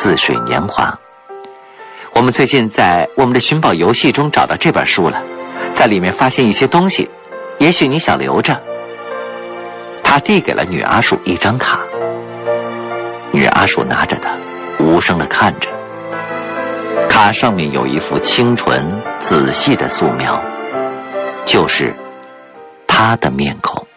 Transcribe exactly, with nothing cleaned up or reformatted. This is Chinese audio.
似水年华》。我们最近在我们的寻宝游戏中找到这本书了，在里面发现一些东西，也许你想留着。他递给了女阿鼠一张卡，女阿鼠拿着它，无声地看着。卡上面有一幅清纯仔细的素描，就是她的面孔。